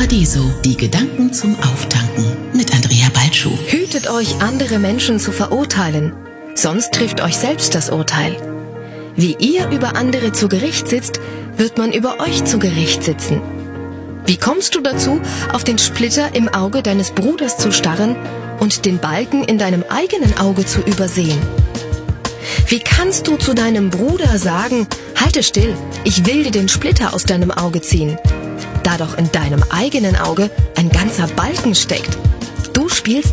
Paradiso, die Gedanken zum Auftanken mit Andrea Balschuh. Hütet euch, andere Menschen zu verurteilen, sonst trifft euch selbst das Urteil. Wie ihr über andere zu Gericht sitzt, wird man über euch zu Gericht sitzen. Wie kommst du dazu, auf den Splitter im Auge deines Bruders zu starren und den Balken in deinem eigenen Auge zu übersehen? Wie kannst du zu deinem Bruder sagen, halte still, ich will dir den Splitter aus deinem Auge ziehen, da doch in deinem eigenen Auge ein ganzer Balken steckt? Du spielst